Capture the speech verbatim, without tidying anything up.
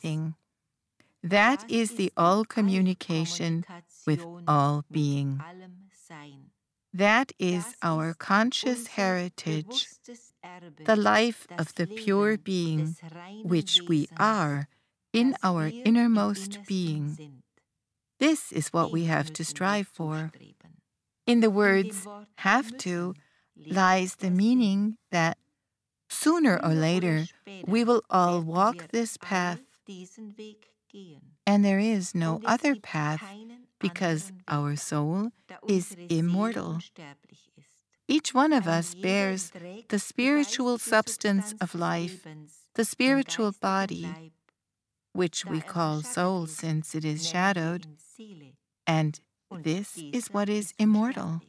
everything. That is the all-communication with all being. That is our conscious heritage, the life of the pure being, which we are in our innermost being. This is what we have to strive for. In the words "have to" lies the meaning that sooner or later we will all walk this path, and there is no other path because our soul is immortal. Each one of us bears the spiritual substance of life, the spiritual body, which we call soul since it is shadowed, and this is what is immortal.